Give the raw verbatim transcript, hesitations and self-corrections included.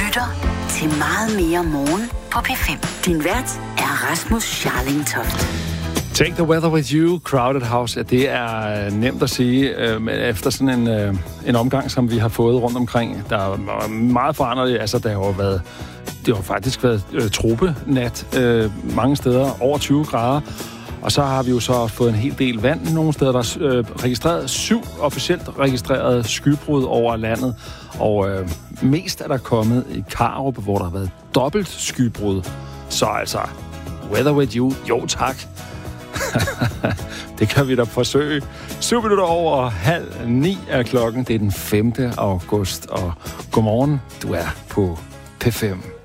lytter til Meget mere morgen på P fem. Din vært er Rasmus Scharling Toft. Take the weather with you, Crowded House. Ja, det er nemt at sige, øh, men efter sådan en, øh, en omgang, som vi har fået rundt omkring, der er meget forandret. Altså, der har jo været, det har faktisk været øh, tropenat øh, mange steder, over tyve grader. Og så har vi jo så fået en hel del vand nogle steder. Der er øh, registreret syv officielt registrerede skybrud over landet. Og øh, mest er der kommet i Karup, hvor der har været dobbelt skybrud. Så altså, weather with you, jo tak. Det kan vi da forsøge. Syv minutter over halv ni er klokken. Det er den femte august. Og godmorgen, du er på P fem.